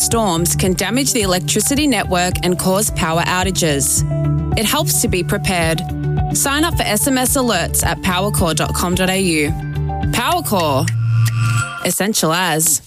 storms can damage the electricity network and cause power outages. It helps to be prepared. Sign up for SMS alerts at powercore.com.au. Powercore. Essential as.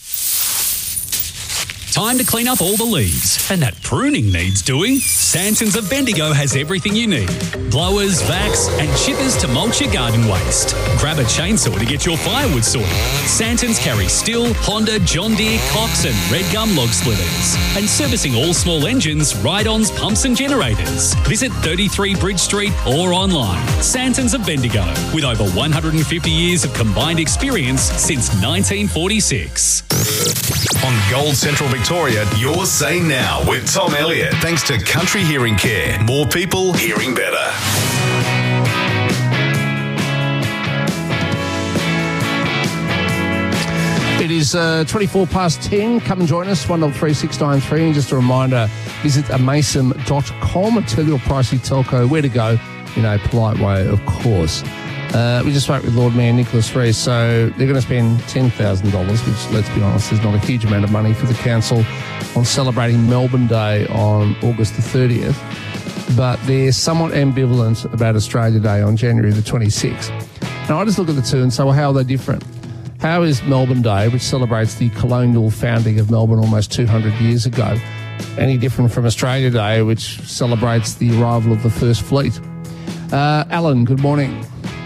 Time to clean up all the leaves. And that pruning needs doing. Santons of Bendigo has everything you need. Blowers, vacs and chippers to mulch your garden waste. Grab a chainsaw to get your firewood sorted. Santons carry Stihl, Honda, John Deere, Cox and Red Gum log splitters. And servicing all small engines, ride-ons, pumps and generators. Visit 33 Bridge Street or online. Santons of Bendigo, with over 150 years of combined experience since 1946. On Gold Central Victoria, your say now with Tom Elliott. Thanks to Country Hearing Care. More people hearing better. It is 24 past 10. Come and join us, 133 And just a reminder, visit amason.com and tell your pricey telco where to go in a polite way, of course. We just spoke with Lord Mayor Nicholas Rees, so they're going to spend $10,000, which, let's be honest, is not a huge amount of money for the council on celebrating Melbourne Day on August the 30th. But they're somewhat ambivalent about Australia Day on January the 26th. Now, I just look at the two and say, well, how are they different? How is Melbourne Day, which celebrates the colonial founding of Melbourne almost 200 years ago, any different from Australia Day, which celebrates the arrival of the First Fleet? Alan, good morning.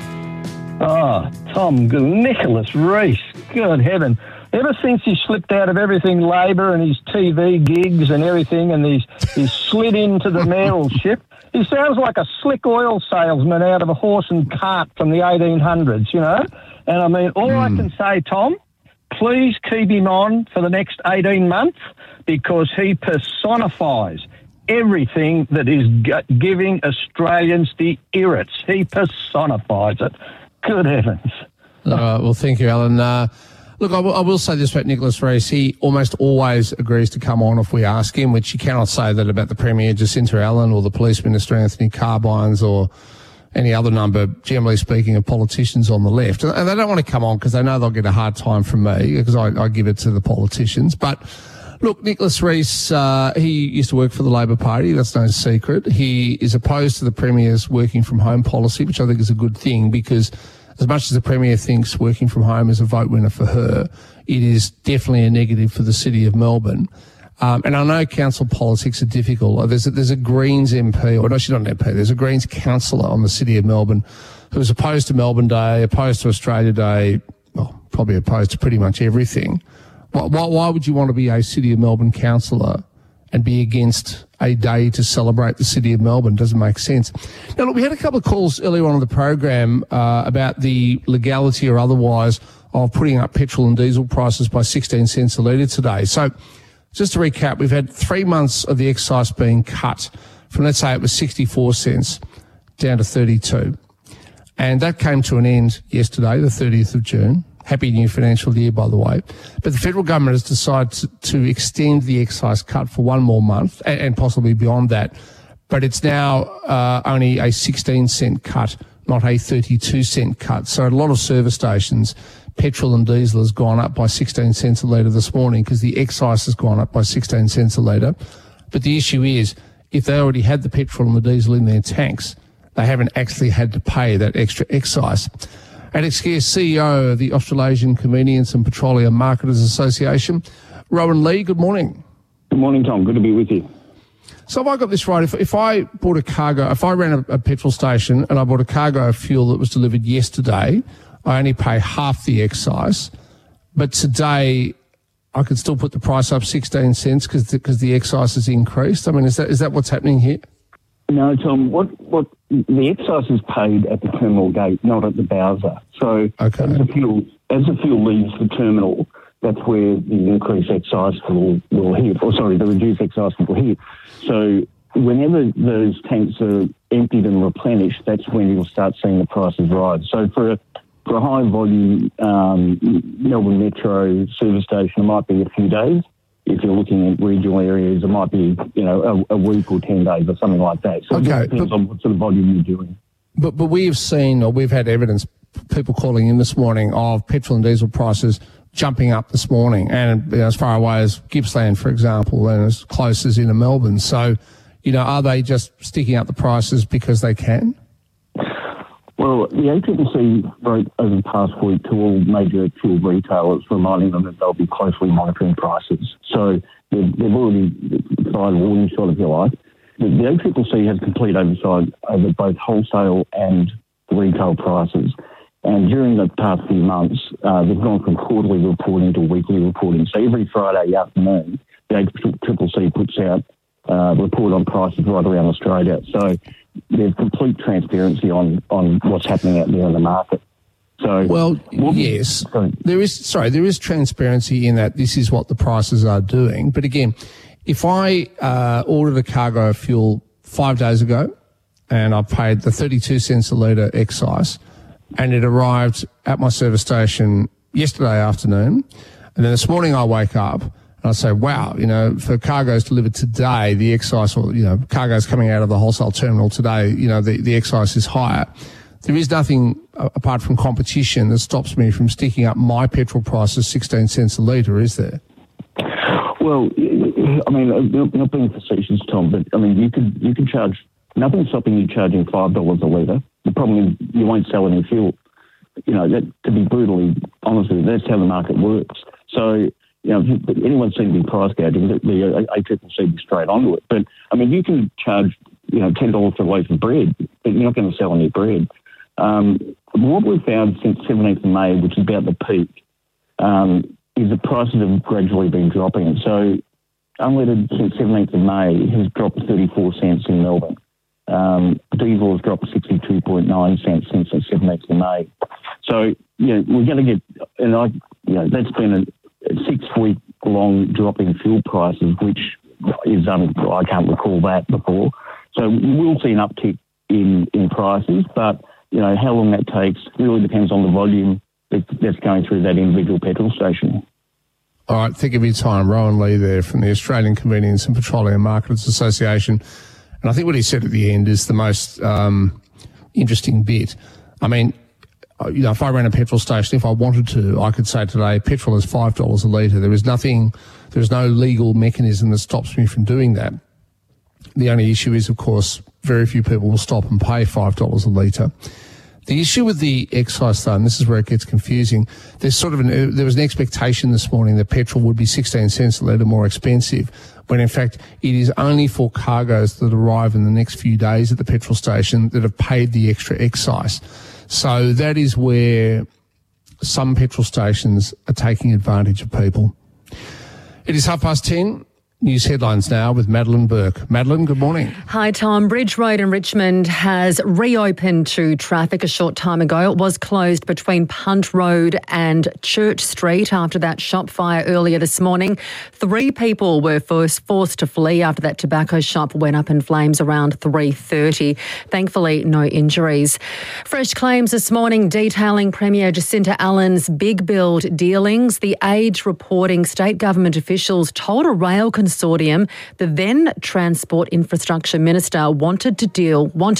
Oh, Tom, Nicholas Rees, good heaven. Ever since he slipped out of everything Labor and his TV gigs and everything and he's slid into the mayoralship, he sounds like a slick oil salesman out of a horse and cart from the 1800s, you know? And I mean, all I can say, Tom, please keep him on for the next 18 months because he personifies everything that is giving Australians the irrits. He personifies it. Good heavens. All right, well, thank you, Alan. Look, I will say this about Nicholas Rees. He almost always agrees to come on if we ask him, which you cannot say that about the Premier Jacinta Allen or the Police Minister Anthony Carbines or any other number, generally speaking, of politicians on the left. And they don't want to come on because they know they'll get a hard time from me because I give it to the politicians. But look, Nicholas Rees, he used to work for the Labor Party. That's no secret. He is opposed to the Premier's working from home policy, which I think is a good thing because as much as the Premier thinks working from home is a vote winner for her, it is definitely a negative for the city of Melbourne. And I know council politics are difficult. There's a Greens MP, or no, she's not an MP, there's a Greens councillor on the city of Melbourne who's opposed to Melbourne Day, opposed to Australia Day, well, probably opposed to pretty much everything. Why would you want to be a City of Melbourne councillor and be against a day to celebrate the City of Melbourne? Doesn't make sense. Now, look, we had a couple of calls earlier on in the program about the legality or otherwise of putting up petrol and diesel prices by 16 cents a litre today. So just to recap, we've had 3 months of the excise being cut from, let's say it was 64 cents down to 32. And that came to an end yesterday, the 30th of June. Happy new financial year, by the way. But the federal government has decided to extend the excise cut for one more month and possibly beyond that. But it's now only a 16-cent cut, not a 32-cent cut. So at a lot of service stations, petrol and diesel has gone up by 16 cents a litre this morning because the excise has gone up by 16 cents a litre. But the issue is, if they already had the petrol and the diesel in their tanks, they haven't actually had to pay that extra excise. Alex Gear, CEO of the Australasian Convenience and Petroleum Marketers Association. Rowan Lee, good morning. Good morning, Tom. Good to be with you. So have I got this right? If I bought a cargo, if I ran a petrol station and I bought a cargo of fuel that was delivered yesterday, I only pay half the excise. But today I could still put the price up 16 cents because the excise has increased. I mean, is that what's happening here? No, Tom. What the excise is paid at the terminal gate, not at the bowser. So okay. as the fuel leaves the terminal, that's where the increased excise will hit. The reduced excise will hit. So whenever those tanks are emptied and replenished, that's when you'll start seeing the prices rise. So for a high volume Melbourne Metro service station, it might be a few days. If you're looking at regional areas, it might be, a week or 10 days or something like that. So it depends on what sort of volume you're doing. But we've seen, or we've had evidence, people calling in this morning, of petrol and diesel prices jumping up this morning, and as far away as Gippsland, for example, and as close as into Melbourne. So, are they just sticking up the prices because they can? Well, the ACCC wrote over the past week to all major fuel retailers, reminding them that they'll be closely monitoring prices. So they've already fired a warning shot, if you like. The ACCC has complete oversight over both wholesale and retail prices. And during the past few months, they've gone from quarterly reporting to weekly reporting. So every Friday afternoon, the ACCC puts out a report on prices right around Australia. So there's complete transparency on what's happening out there in the market. So, well, yes, there is transparency in that this is what the prices are doing. But again, if I ordered a cargo of fuel 5 days ago and I paid the 32 cents a litre excise, and it arrived at my service station yesterday afternoon, and then this morning I wake up and I say, wow, for cargoes delivered today, the excise, or, cargoes coming out of the wholesale terminal today, the excise is higher. There is nothing apart from competition that stops me from sticking up my petrol price at 16 cents a litre, is there? Well, I mean, not being facetious, Tom, but I mean, you could charge, nothing's stopping you charging $5 a litre. The problem is you won't sell any fuel. That, to be brutally honest with you, that's how the market works. So, if anyone's seen big price gouging, the ACCC be straight onto it. But, I mean, you can charge, $10 for a loaf of bread, but you're not going to sell any bread. What we've found since 17th of May, which is about the peak, is the prices have gradually been dropping. So unleaded since 17th of May has dropped 34 cents in Melbourne. Diesel has dropped 62.9 cents since the 17th of May. So, we're going to get, that's been a 6-week long drop in fuel prices, which is, I can't recall that before. So we will see an uptick in prices, but, how long that takes really depends on the volume that's going through that individual petrol station. All right, think of your time. Rowan Lee there from the Australian Convenience and Petroleum Marketers Association. And I think what he said at the end is the most interesting bit. I mean, if I ran a petrol station, if I wanted to, I could say today petrol is $5 a litre. There's no legal mechanism that stops me from doing that. The only issue is, of course, very few people will stop and pay $5 a litre. The issue with the excise, though, and this is where it gets confusing, there was an expectation this morning that petrol would be 16 cents a litre more expensive, when in fact it is only for cargoes that arrive in the next few days at the petrol station that have paid the extra excise. So that is where some petrol stations are taking advantage of people. It is 10:30. News headlines now with Madeline Burke. Madeline, good morning. Hi, Tom. Bridge Road in Richmond has reopened to traffic a short time ago. It was closed between Punt Road and Church Street after that shop fire earlier this morning. 3 people were forced to flee after that tobacco shop went up in flames around 3:30. Thankfully, no injuries. Fresh claims this morning detailing Premier Jacinta Allen's big build dealings. The Age reporting state government officials told a rail consortium the then Transport Infrastructure Minister wanted it to deal with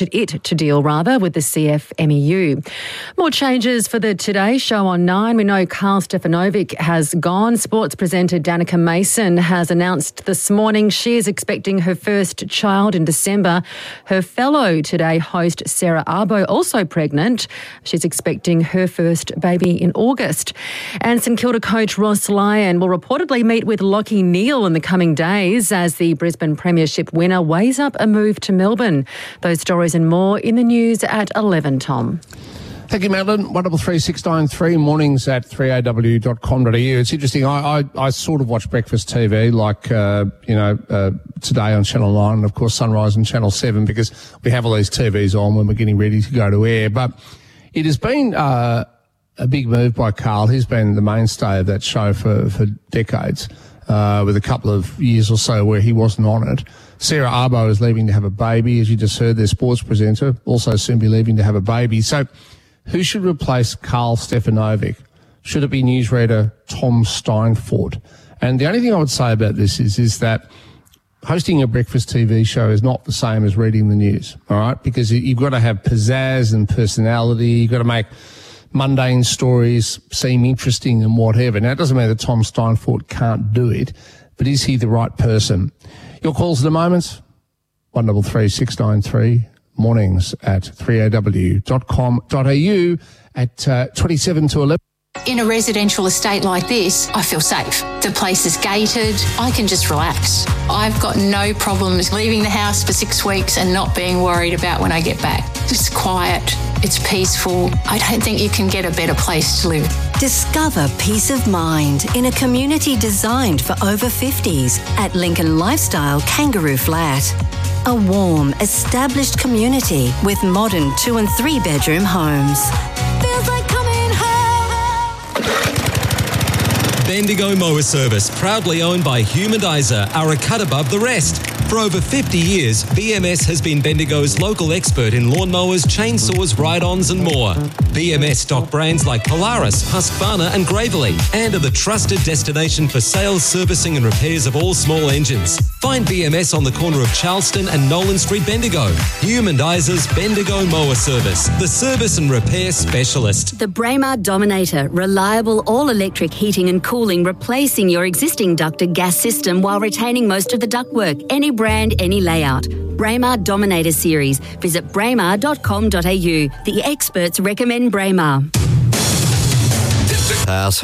the CFMEU. More changes for the Today Show on 9. We know Carl Stefanovic has gone. Sports presenter Danica Mason has announced this morning she is expecting her first child in December. Her fellow Today host Sarah Arbo also pregnant. She's expecting her first baby in August. And St Kilda coach Ross Lyon will reportedly meet with Lachie Neale in the coming days as the Brisbane Premiership winner weighs up a move to Melbourne. Those stories and more in the news at 11, Tom. Thank you, Madeline. 133693, mornings at 3aw.com.au. It's interesting. I sort of watch breakfast TV like, Today on Channel 9 and, of course, Sunrise on Channel 7 because we have all these TVs on when we're getting ready to go to air. But it has been a big move by Carl. He's been the mainstay of that show for decades. With a couple of years or so where he wasn't on it. Sarah Arbo is leaving to have a baby, as you just heard, their sports presenter, also soon be leaving to have a baby. So who should replace Carl Stefanovic? Should it be newsreader Tom Steinfort? And the only thing I would say about this is that hosting a breakfast TV show is not the same as reading the news, all right? Because you've got to have pizzazz and personality. You've got to make mundane stories seem interesting and whatever. Now, it doesn't mean that Tom Steinfort can't do it, but is he the right person? Your calls at the moment, 133 693, mornings at 3aw.com.au at 27 to 11. In a residential estate like this, I feel safe. The place is gated. I can just relax. I've got no problems leaving the house for 6 weeks and not being worried about when I get back. It's quiet. It's peaceful. I don't think you can get a better place to live. Discover peace of mind in a community designed for over 50s at Lincoln Lifestyle Kangaroo Flat. A warm, established community with modern 2 and 3 bedroom homes. Feels like coming home. Bendigo Mower Service, proudly owned by Humandizer, are a cut above the rest. For over 50 years, BMS has been Bendigo's local expert in lawnmowers, chainsaws, ride-ons and more. BMS stock brands like Polaris, Husqvarna and Gravely, and are the trusted destination for sales, servicing and repairs of all small engines. Find BMS on the corner of Charleston and Nolan Street, Bendigo. Humandizer's Bendigo Mower Service, the service and repair specialist. The Braemar Dominator, reliable all-electric heating and cooling, replacing your existing ducted gas system while retaining most of the ductwork. Any brand, any layout. Braemar Dominator Series. Visit braemar.com.au. The experts recommend Braemar. House.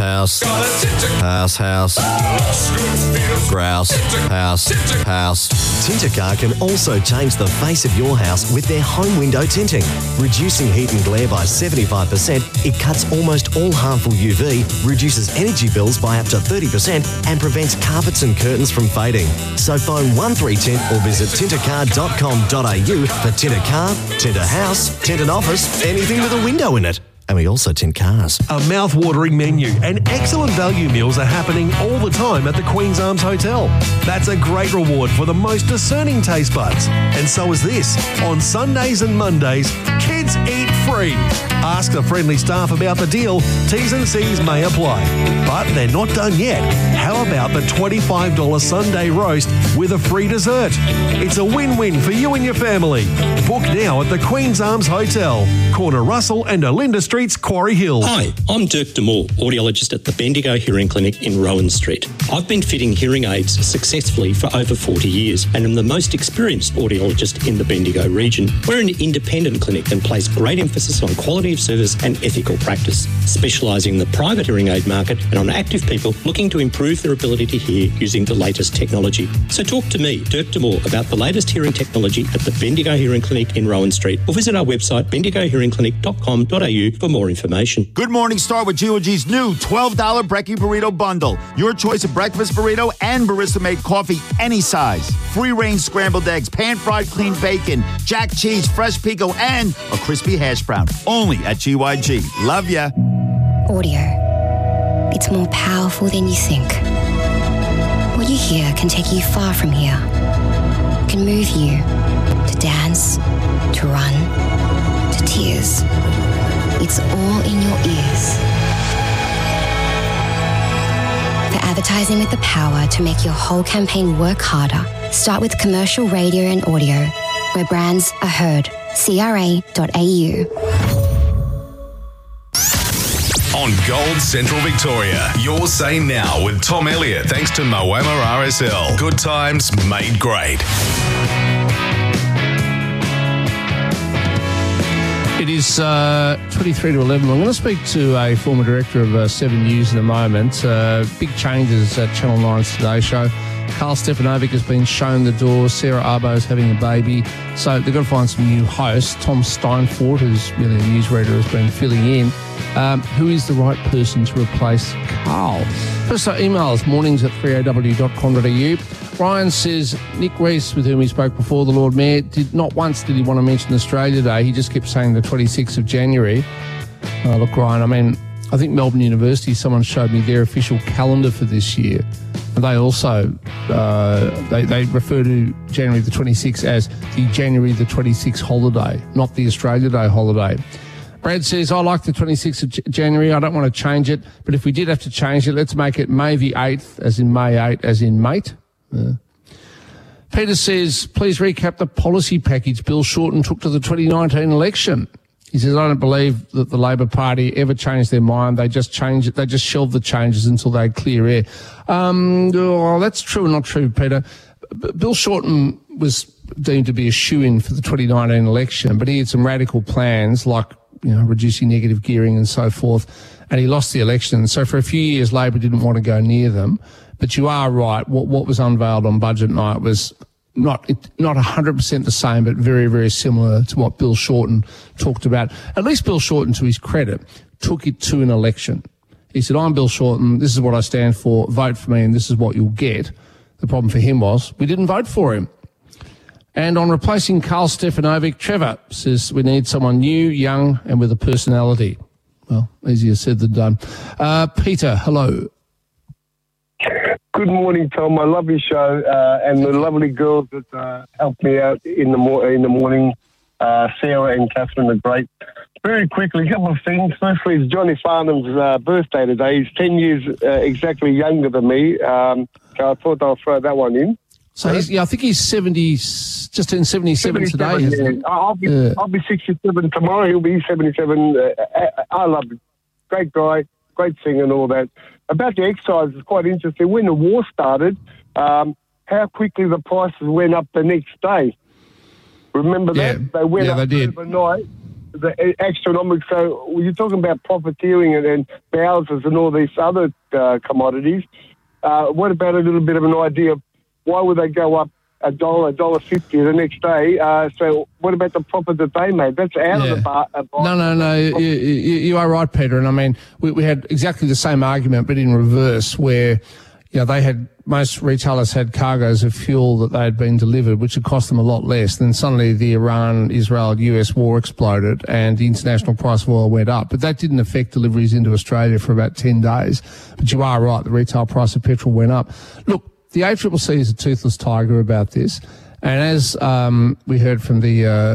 Grouse. House. Tintercar can also change the face of your house with their home window tinting. Reducing heat and glare by 75%, it cuts almost all harmful UV, reduces energy bills by up to 30% and prevents carpets and curtains from fading. So phone 13Tint or visit tintercar.com.au for tinted car, tinted house, tinted office, anything with a window in it. And we also tint cars. A mouth-watering menu and excellent value meals are happening all the time at the Queen's Arms Hotel. That's a great reward for the most discerning taste buds. And so is this. On Sundays and Mondays, kids eat free. Ask the friendly staff about the deal. T's and C's may apply. But they're not done yet. How about the $25 Sunday roast with a free dessert? It's a win-win for you and your family. Book now at the Queen's Arms Hotel, corner Russell and Olinda Street's Quarry Hill. Hi, I'm Dirk Demore, audiologist at the Bendigo Hearing Clinic in Rowan Street. I've been fitting hearing aids successfully for over 40 years and am the most experienced audiologist in the Bendigo region. We're an independent clinic and place great emphasis on quality of service and ethical practice, specialising in the private hearing aid market and on active people looking to improve their ability to hear using the latest technology. So talk to me, Dirk Demore, about the latest hearing technology at the Bendigo Hearing Clinic in Rowan Street, or visit our website bendigohearingclinic.com.au for more information. Good morning, start with GOG's new $12 Brekkie Burrito Bundle. Your choice of breakfast burrito and barista-made coffee, any size. Free-range scrambled eggs, pan-fried clean bacon, jack cheese, fresh pico, and a crispy hash brown. Only at GYG. Love ya. Audio. It's more powerful than you think. What you hear can take you far from here. It can move you to dance, to run, to tears. It's all in your ears. For advertising with the power to make your whole campaign work harder, start with commercial radio and audio, where brands are heard. CRA.au. On Gold Central Victoria, Your Say Now with Tom Elliott, thanks to Moama RSL. Good times made great. It is 23 to 11. I'm going to speak to a former director of 7 News in a moment. Big changes at Channel 9's Today Show. Carl Stefanovic has been shown the door. Sarah Arbo's having a baby. So they've got to find some new hosts. Tom Steinfort, who's really a newsreader, has been filling in. Who is the right person to replace Carl? First, our emails, mornings@3aw.com.au. Ryan says Nick Rees, with whom he spoke before, the Lord Mayor, not once did he want to mention Australia Day. He just kept saying the 26th of January. Look, Ryan, I mean, I think Melbourne University, someone showed me their official calendar for this year. And they also, they refer to January the 26th as the January the 26th holiday, not the Australia Day holiday. Brad says, I like the 26th of January. I don't want to change it. But if we did have to change it, let's make it May the 8th, as in May 8, as in mate. Peter says, please recap the policy package Bill Shorten took to the 2019 election. He says, I don't believe that the Labor Party ever changed their mind. They just changed it. They just shelved the changes until they had clear air. Well, that's true or not true, Peter. Bill Shorten was deemed to be a shoo-in for the 2019 election, but he had some radical plans like, reducing negative gearing and so forth, and he lost the election. So for a few years, Labor didn't want to go near them. But you are right. What was unveiled on budget night was not 100% the same, but very, very similar to what Bill Shorten talked about. At least Bill Shorten, to his credit, took it to an election. He said, I'm Bill Shorten, this is what I stand for, vote for me, and this is what you'll get. The problem for him was we didn't vote for him. And on replacing Karl Stefanovic, Trevor says we need someone new, young, and with a personality. Well, easier said than done. Peter, hello. Good morning, Tom. I love your show and the lovely girls that helped me out in the morning. Sarah and Catherine are great. Very quickly, a couple of things. Firstly, it's Johnny Farnham's birthday today. He's 10 years exactly younger than me, so I thought I'll throw that one in. So I think he's 70, just turned 77 today. Yeah. I'll be 67 tomorrow. He'll be 77. I love him. Great guy, great singer and all that. About the excise, it's quite interesting. When the war started, how quickly the prices went up the next day. Remember that? They went up overnight. The astronomical. So you're talking about profiteering and Bowsers and all these other commodities. What about a little bit of an idea of why would they go up $1.50 the next day? So what about the profit that they made? That's out of the bar. No. You are right, Peter. And I mean, we had exactly the same argument, but in reverse, where most retailers had cargoes of fuel that they had been delivered, which had cost them a lot less. Then suddenly the Iran-Israel-US war exploded and the international price of oil went up. But that didn't affect deliveries into Australia for about 10 days. But you are right, the retail price of petrol went up. Look, the ACCC is a toothless tiger about this. And as we heard from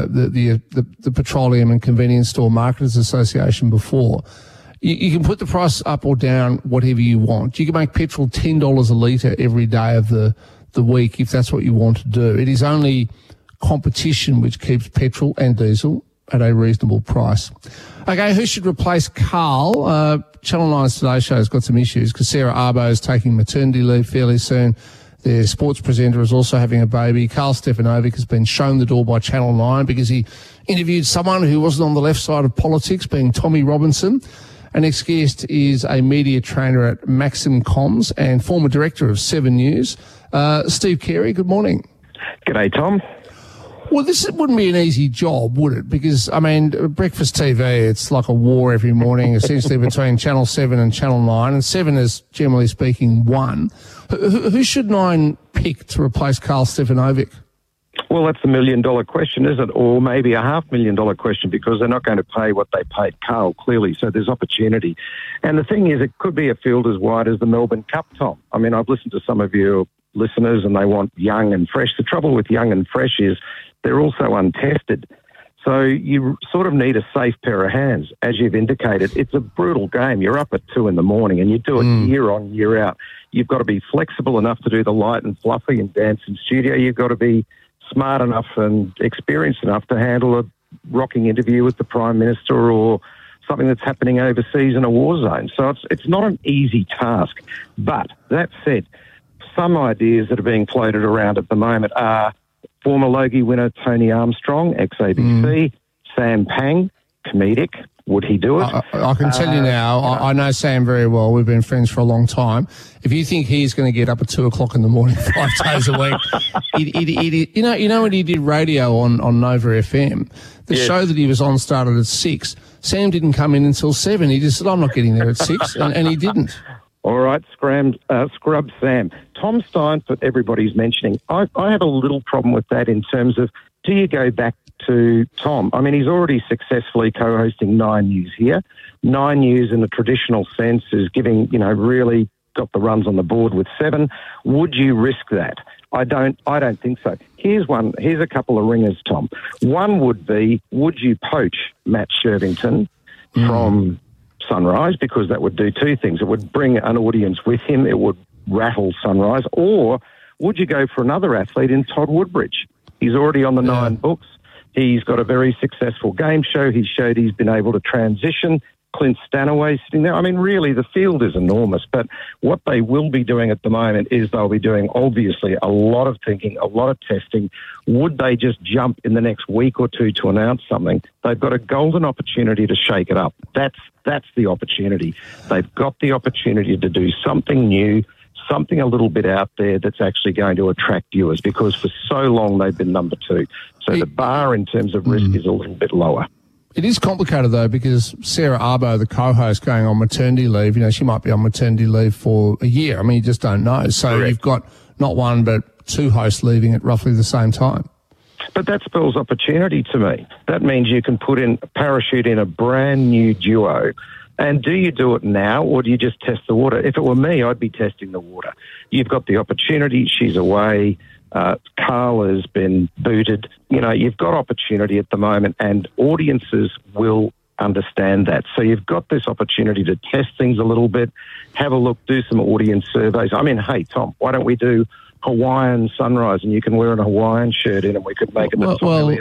the Petroleum and Convenience Store Marketers Association before, you can put the price up or down whatever you want. You can make petrol $10 a litre every day of the week if that's what you want to do. It is only competition which keeps petrol and diesel at a reasonable price. Okay, who should replace Karl? Channel 9's Today Show has got some issues because Sarah Arbo is taking maternity leave fairly soon. Their sports presenter is also having a baby. Karl Stefanovic has been shown the door by Channel 9 because he interviewed someone who wasn't on the left side of politics, being Tommy Robinson. Our next guest is a media trainer at Maxim Comms and former director of 7 News. Steve Carey, good morning. G'day, Tom. Well, this wouldn't be an easy job, would it? Because, I mean, breakfast TV, it's like a war every morning, essentially between Channel 7 and Channel 9, and 7 is, generally speaking, one. Who should 9 pick to replace Karl Stefanovic? Well, that's $1 million question, isn't it? Or maybe a $500,000 question, because they're not going to pay what they paid Karl, clearly, so there's opportunity. And the thing is, it could be a field as wide as the Melbourne Cup, Tom. I mean, I've listened to some of your listeners and they want young and fresh. The trouble with young and fresh is they're also untested. So you sort of need a safe pair of hands. As you've indicated, it's a brutal game. You're up at 2 a.m. and you do it year on, year out. You've got to be flexible enough to do the light and fluffy and dance in studio. You've got to be smart enough and experienced enough to handle a rocking interview with the Prime Minister or something that's happening overseas in a war zone. So it's not an easy task. But that said, some ideas that are being floated around at the moment are former Logie winner Tony Armstrong, ex-ABC, Sam Pang, comedic. Would he do it? I can tell you now, I know Sam very well. We've been friends for a long time. If you think he's going to get up at 2 o'clock in the morning 5 days a week, you know when he did radio on Nova FM, the show that he was on started at 6. Sam didn't come in until 7. He just said, I'm not getting there at 6, and he didn't. All right, scrub Sam. Tom Steinfort, everybody's mentioning. I have a little problem with that in terms of, do you go back to Tom? I mean, he's already successfully co-hosting 9 News here. 9 News in the traditional sense is giving, really got the runs on the board with 7. Would you risk that? I don't think so. Here's a couple of ringers, Tom. One would be, would you poach Matt Shervington from Sunrise? Because that would do two things. It would bring an audience with him. It would rattle Sunrise. Or would you go for another athlete in Todd Woodbridge? He's already on the 9 books. He's got a very successful game show. He showed he's been able to transition. Clint Stanaway sitting there. I mean, really, the field is enormous. But what they will be doing at the moment is they'll be doing, obviously, a lot of thinking, a lot of testing. Would they just jump in the next week or two to announce something? They've got a golden opportunity to shake it up. That's the opportunity. They've got the opportunity to do something new, something a little bit out there that's actually going to attract viewers, because for so long they've been number two. So the bar in terms of risk is a little bit lower. It is complicated, though, because Sarah Arbo, the co-host, going on maternity leave, she might be on maternity leave for a year. I mean, you just don't know. So Correct. You've got not one but two hosts leaving at roughly the same time. But that spells opportunity to me. That means you can parachute in a brand new duo. And do you do it now, or do you just test the water? If it were me, I'd be testing the water. You've got the opportunity. She's away. Carl has been booted. You've got opportunity at the moment, and audiences will understand that. So you've got this opportunity to test things a little bit, have a look, do some audience surveys. I mean, hey, Tom, why don't we do Hawaiian Sunrise, and you can wear a Hawaiian shirt in, and we could make it the Tom Elliott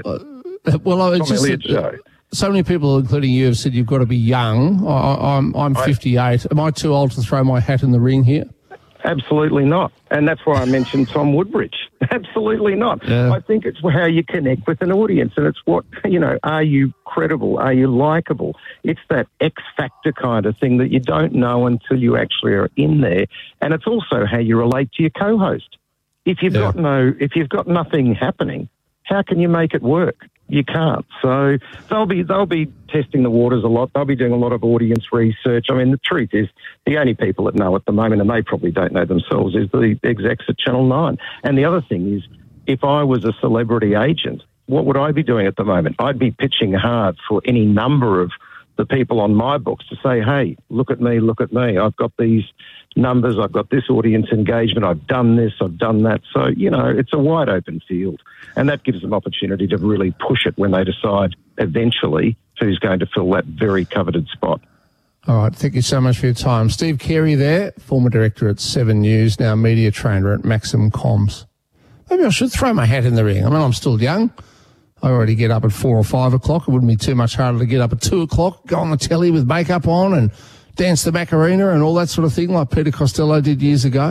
show. So many people, including you, have said you've got to be young. I'm 58. Am I too old to throw my hat in the ring here? Absolutely not. And that's why I mentioned Tom Woodbridge. Absolutely not. Yeah. I think it's how you connect with an audience, and it's what, are you credible? Are you likable? It's that X factor kind of thing that you don't know until you actually are in there. And it's also how you relate to your co-host. If you've got nothing happening, how can you make it work? You can't. So they'll be testing the waters a lot. They'll be doing a lot of audience research. I mean, the truth is, the only people that know at the moment, and they probably don't know themselves, is the execs at Channel 9. And the other thing is, if I was a celebrity agent, what would I be doing at the moment? I'd be pitching hard for any number of the people on my books to say, hey, look at me. I've got these numbers. I've got this audience engagement. I've done this. I've done that. So, it's a wide open field. And that gives them opportunity to really push it when they decide eventually who's going to fill that very coveted spot. All right. Thank you so much for your time. Steve Carey there, former director at 7 News, now media trainer at Maxim Comms. Maybe I should throw my hat in the ring. I mean, I'm still young. I already get up at 4 or 5 o'clock. It wouldn't be too much harder to get up at 2 o'clock, go on the telly with makeup on and dance the Macarena and all that sort of thing like Peter Costello did years ago.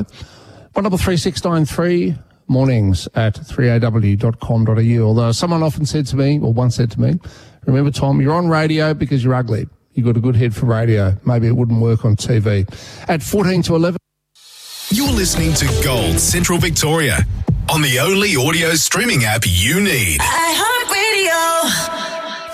133693 mornings at 3aw.com.au. Although someone often said to me, or once said to me, remember, Tom, you're on radio because you're ugly. You've got a good head for radio. Maybe it wouldn't work on TV. At 14 to 11. You're listening to Gold Central Victoria on the only audio streaming app you need. iHeartRadio.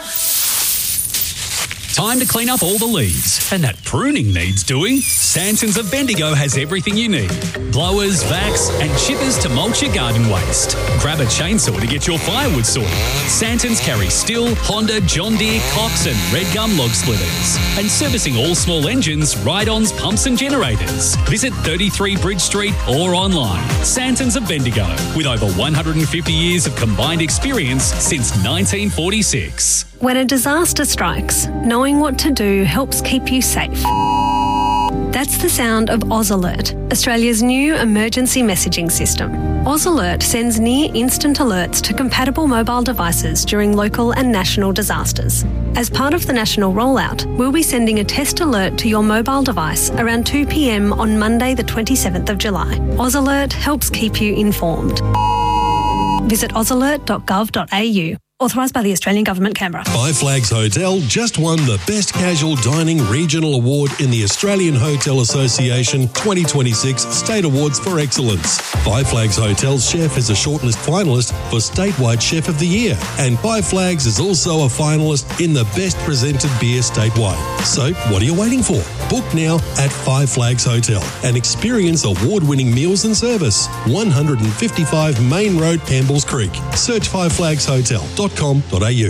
Time to clean up all the leaves, and that pruning needs doing. Santons of Bendigo has everything you need. Blowers, vacs, and chippers to mulch your garden waste. Grab a chainsaw to get your firewood sorted. Santons carry Stihl, Honda, John Deere, Cox and Red Gum log splitters. And servicing all small engines, ride-ons, pumps and generators. Visit 33 Bridge Street or online. Santons of Bendigo, with over 150 years of combined experience since 1946. When a disaster strikes, knowing what to do helps keep you safe. That's the sound of AusAlert, Australia's new emergency messaging system. AusAlert sends near-instant alerts to compatible mobile devices during local and national disasters. As part of the national rollout, we'll be sending a test alert to your mobile device around 2 p.m. on Monday the 27th of July. AusAlert helps keep you informed. Visit ausalert.gov.au. Authorised by the Australian Government, Canberra. Five Flags Hotel just won the Best Casual Dining Regional Award in the Australian Hotel Association 2026 State Awards for Excellence. Five Flags Hotel's chef is a shortlist finalist for Statewide Chef of the Year, and Five Flags is also a finalist in the Best Presented Beer statewide. So, what are you waiting for? Book now at Five Flags Hotel and experience award-winning meals and service. 155 Main Road, Campbell's Creek. Search fiveflagshotel.com.au.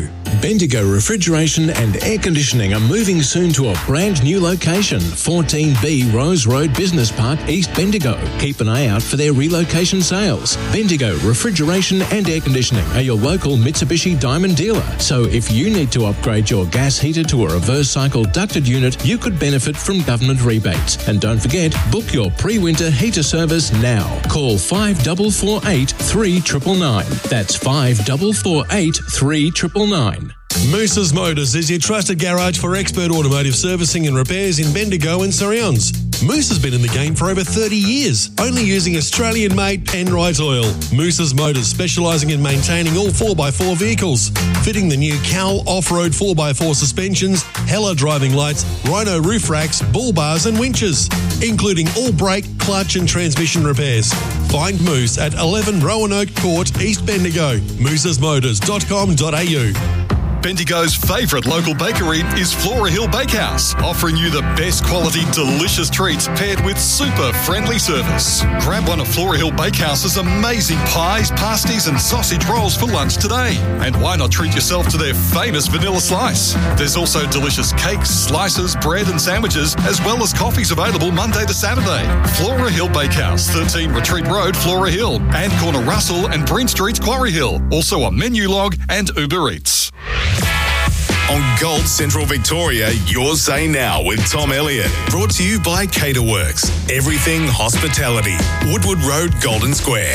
Bendigo Refrigeration and Air Conditioning are moving soon to a brand new location, 14B Rose Road Business Park, East Bendigo. Keep an eye out for their relocation sales. Bendigo Refrigeration and Air Conditioning are your local Mitsubishi Diamond dealer. So if you need to upgrade your gas heater to a reverse cycle ducted unit, you could benefit from government rebates. And don't forget, book your pre-winter heater service now. Call 5448 3999. That's 5448 3999. Moose's Motors is your trusted garage for expert automotive servicing and repairs in Bendigo and surrounds. Moose has been in the game for over 30 years, only using Australian-made Penrite oil. Moose's Motors specialising in maintaining all 4x4 vehicles, fitting the new Cal off-road 4x4 suspensions, Hella driving lights, Rhino roof racks, bull bars and winches, including all brake, clutch and transmission repairs. Find Moose at 11 Roanoke Court, East Bendigo. moosesmotors.com.au. Bendigo's favourite local bakery is Flora Hill Bakehouse, offering you the best quality, delicious treats paired with super friendly service. Grab one of Flora Hill Bakehouse's amazing pies, pasties and sausage rolls for lunch today. And why not treat yourself to their famous vanilla slice? There's also delicious cakes, slices, bread and sandwiches, as well as coffees available Monday to Saturday. Flora Hill Bakehouse, 13 Retreat Road, Flora Hill, and corner Russell and Breen Streets, Quarry Hill. Also on Menu Log and Uber Eats. On Gold Central Victoria, Your Say Now with Tom Elliott. Brought to you by Caterworks. Everything hospitality. Woodward Road, Golden Square.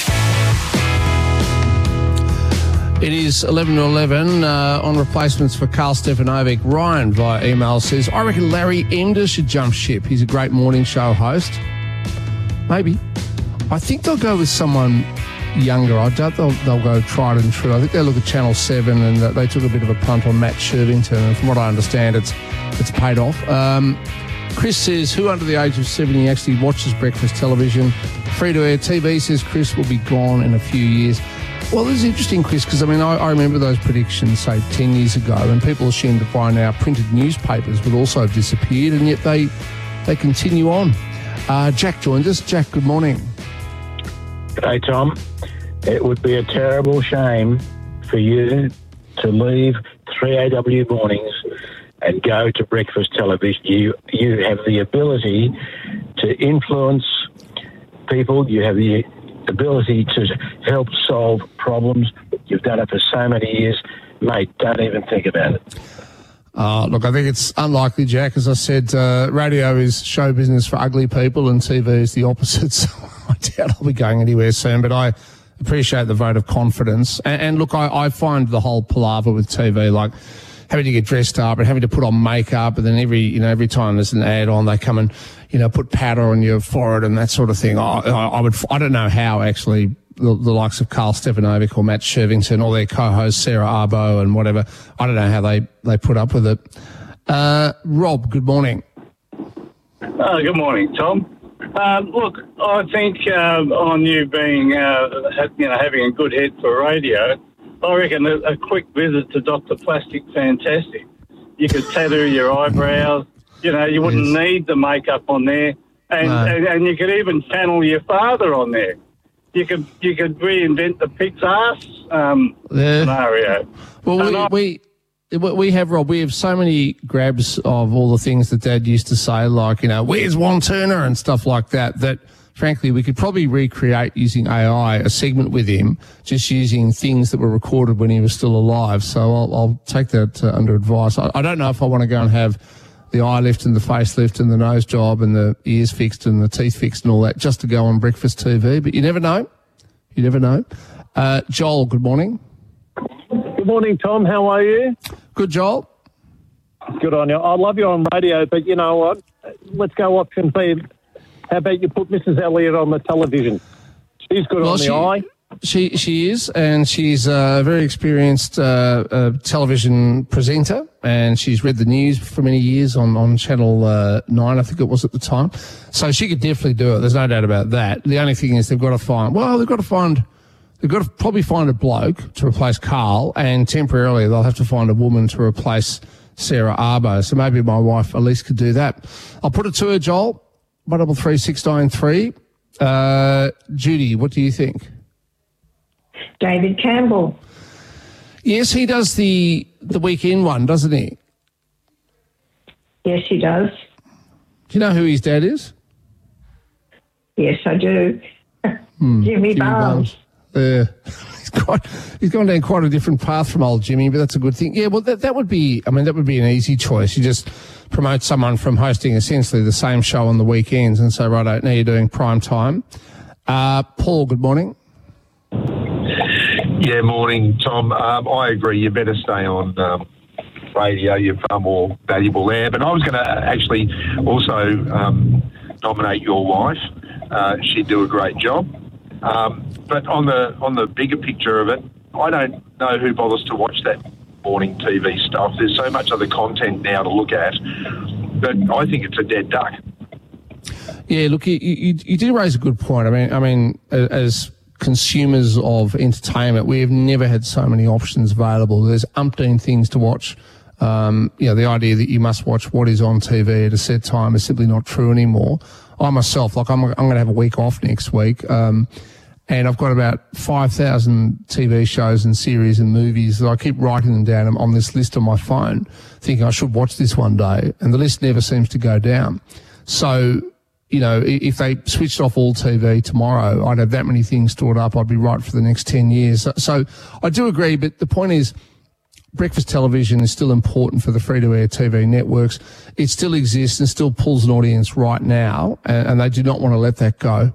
It is 11 to 11 on replacements for Carl Stefanovic. Ryan via email says, I reckon Larry Ender should jump ship. He's a great morning show host. Maybe. I think they'll go with someone younger. I doubt they'll go tried and true. I think they'll look at Channel 7 and they took a bit of a punt on Matt Shervington, and from what I understand, it's paid off. Chris says, who under the age of 70 actually watches breakfast television? Free-to-air TV, says Chris, will be gone in a few years. Well, this is interesting, Chris, because, I remember those predictions, say, 10 years ago, and people assumed that by now printed newspapers would also have disappeared, and yet they continue on. Jack joins us. Jack, good morning. G'day, Tom. It would be a terrible shame for you to leave 3AW mornings and go to breakfast television. You have the ability to influence people. You have the ability to help solve problems. You've done it for so many years. Mate, don't even think about it. Look, I think it's unlikely, Jack. As I said, radio is show business for ugly people and TV is the opposite. So I doubt I'll be going anywhere soon, but I appreciate the vote of confidence. And look, I find the whole palaver with TV, like having to get dressed up and having to put on makeup, and then every time there's an ad on, they come and, put powder on your forehead and that sort of thing. I don't know how actually the likes of Carl Stefanovic or Matt Shervington or their co-host Sarah Arbo and whatever, I don't know how they put up with it. Rob, good morning. Good morning, Tom. Look, I think on you being, having a good head for radio, I reckon a quick visit to Dr. Plastic, fantastic. You could tattoo your eyebrows. You wouldn't need the makeup on there, and you could even channel your father on there. You could reinvent the pig's ass scenario. Well, we have, Rob, we have so many grabs of all the things that Dad used to say, like, where's Juan Turner and stuff like that, frankly, we could probably recreate using AI a segment with him, just using things that were recorded when he was still alive. So I'll take that under advice. I don't know if I want to go and have the eye lift and the face lift and the nose job and the ears fixed and the teeth fixed and all that just to go on breakfast TV, but you never know. You never know. Joel, good morning. Good morning, Tom. How are you? Good, Joel. Good on you. I love you on radio, but you know what? Let's go option B. How about you put Mrs. Elliott on the television? She's good on the eye. She is, and she's a very experienced television presenter, and she's read the news for many years on Channel 9, I think it was at the time. So she could definitely do it. There's no doubt about that. The only thing is they've got to probably find a bloke to replace Carl, and temporarily they'll have to find a woman to replace Sarah Arbo. So maybe my wife Elise could do that. I'll put it to her, Joel. 133693. Judy, what do you think? David Campbell. Yes, he does the weekend one, doesn't he? Yes, he does. Do you know who his dad is? Yes, I do. Jimmy Barnes. He's gone down quite a different path from old Jimmy, but that's a good thing. Yeah, well, that would be an easy choice. You just promote someone from hosting essentially the same show on the weekends and say, right, now you're doing prime time. Paul, good morning. Yeah, morning, Tom. I agree. You better stay on radio. You're far more valuable there. But I was going to actually also nominate your wife. She'd do a great job. But on the bigger picture of it, I don't know who bothers to watch that morning TV stuff. There's so much other content now to look at that I think it's a dead duck. Yeah, look, you do raise a good point. I mean, as consumers of entertainment, we have never had so many options available. There's umpteen things to watch. The idea that you must watch what is on TV at a set time is simply not true anymore. I myself, I'm going to have a week off next week, and I've got about 5,000 TV shows and series and movies that I keep writing them down on this list on my phone, thinking I should watch this one day, and the list never seems to go down. So, if they switched off all TV tomorrow, I'd have that many things stored up. I'd be right for the next 10 years. So I do agree, but the point is, breakfast television is still important for the free-to-air TV networks. It still exists and still pulls an audience right now, and they do not want to let that go.